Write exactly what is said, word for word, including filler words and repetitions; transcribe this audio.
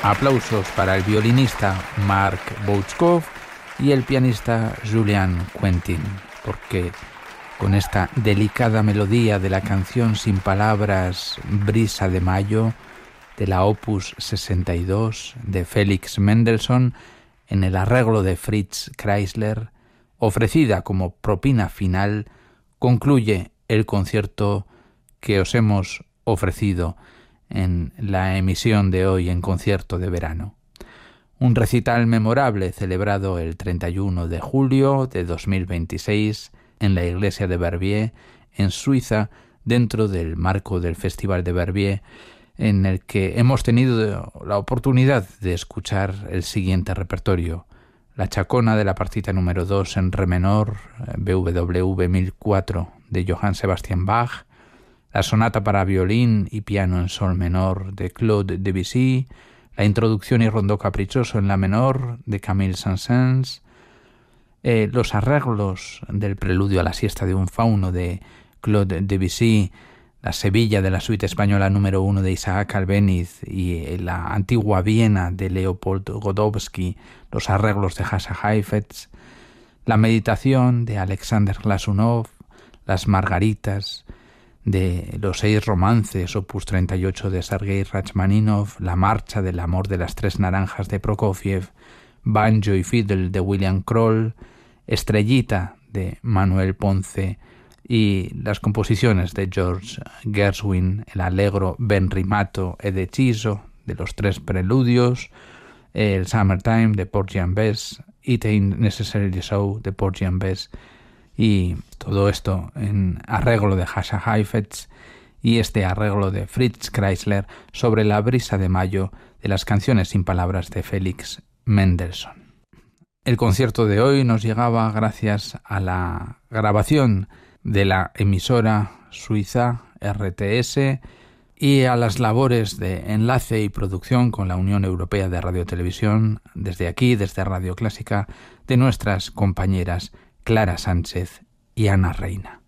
Aplausos para el violinista Mark Bouchkov y el pianista Julian Quentin, porque con esta delicada melodía de la canción sin palabras Brisa de Mayo, de la Opus sesenta y dos de Felix Mendelssohn, en el arreglo de Fritz Kreisler, ofrecida como propina final, concluye el concierto que os hemos ofrecido en la emisión de hoy en Concierto de Verano. Un recital memorable celebrado el treinta y uno de julio de dos mil veintiséis en la iglesia de Verbier, en Suiza, dentro del marco del Festival de Verbier, en el que hemos tenido la oportunidad de escuchar el siguiente repertorio: la chacona de la partita número dos en re menor, B W V mil cuatro de Johann Sebastian Bach, la sonata para violín y piano en sol menor de Claude Debussy, la introducción y rondó caprichoso en la menor de Camille Saint-Saëns, eh, los arreglos del preludio a la siesta de un fauno de Claude Debussy, la Sevilla de la suite española número uno de Isaac Albéniz y la antigua Viena de Leopold Godowsky, los arreglos de Hasa Heifetz, la meditación de Alexander Glazunov, las margaritas de los seis romances, opus treinta y ocho de Sergei Rachmaninoff, la marcha del amor de las tres naranjas de Prokofiev, Banjo y Fiddle de William Kroll, Estrellita de Manuel Ponce y las composiciones de George Gershwin, el allegro Ben rimato ed deciso de los tres preludios, el Summertime de Porgy and Bess, It Ain't Necessarily So de Porgy and Bess, y todo esto en arreglo de Hasa Heifetz y este arreglo de Fritz Kreisler sobre la brisa de mayo de las canciones sin palabras de Felix Mendelssohn. El concierto de hoy nos llegaba gracias a la grabación de la emisora suiza R T S y a las labores de enlace y producción con la Unión Europea de Radiotelevisión, desde aquí, desde Radio Clásica, de nuestras compañeras Clara Sánchez y Ana Reina.